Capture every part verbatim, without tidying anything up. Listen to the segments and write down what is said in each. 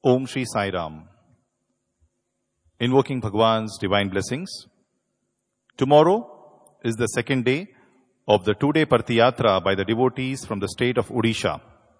Om Shri Sai Ram. Invoking Bhagwan's divine blessings. Tomorrow is the second day of the two-day Partiyatra by the devotees from the state of Odisha.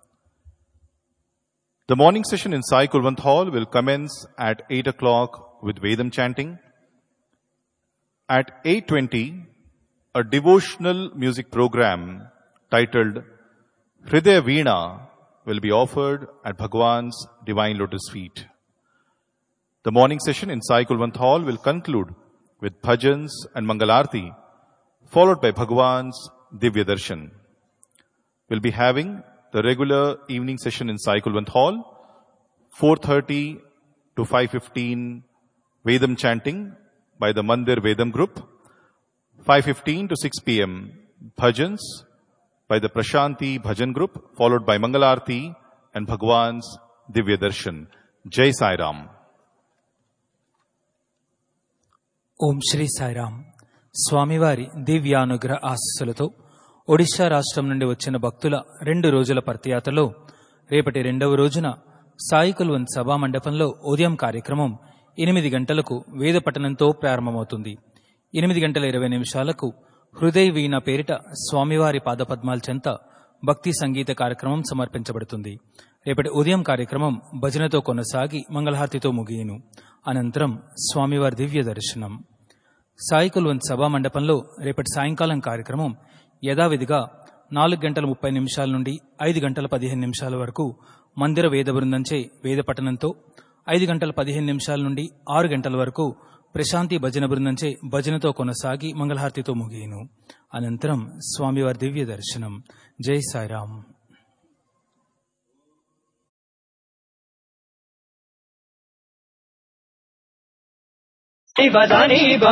The morning session in Sai Kulwant Hall will commence at eight o'clock with Vedam chanting. At eight twenty, a devotional music program titled Hridaya Veena will be offered at Bhagwan's divine lotus feet. The morning session in Sai Kulwant Hall will conclude with bhajans and Mangalarti, followed by Bhagwan's Divya Darshan. We'll be having the regular evening session in Sai Kulwant Hall, four thirty to five fifteen Vedam chanting by the Mandir Vedam group, five fifteen to six p.m. bhajans by the Prashanti Bhajan group, followed by Mangalarti and Bhagwan's Divya Darshan. Jai Sai Ram. ఓం శ్రీ సాయిరామ్. స్వామివారి దివ్యానుగ్రహ ఆశీస్సులతో ఒడిశా రాష్ట్రం నుండి వచ్చిన భక్తుల రెండు రోజుల పర్తియాత్రలో రేపటి రెండవ రోజున సాయి కుల్వంత్ సభా మండపంలో ఉదయం కార్యక్రమం ఎనిమిది గంటలకు వేద పఠనంతో ప్రారంభమవుతుంది. ఎనిమిది గంటల ఇరవై నిమిషాలకు హృదయ వీణ పేరిట స్వామివారి పాదపద్మాల చెంత భక్తి సంగీత కార్యక్రమం సమర్పించబడుతుంది. రేపటి ఉదయం కార్యక్రమం భజనతో కొనసాగి మంగళహారతితో ముగియను. అనంతరం స్వామివారి దివ్య దర్శనం. సాయి కుల్వంత్ సభా మండపంలో రేపటి సాయంకాలం కార్యక్రమం యథావిధిగా నాలుగు గంటల ముప్పై నిమిషాల నుండి ఐదు గంటల పదిహేను నిమిషాల వరకు మందిర వేద బృందంచే వేద పఠనంతో, ఐదు గంటల పదిహేను నిమిషాల నుండి ఆరు గంటల వరకు ప్రశాంతి భజన బృందంచే భజనతో కొనసాగి మంగళహారతితో ముగియను. అనంతరం స్వామివారి దివ్య దర్శనం. జై సాయిరామ్. Bani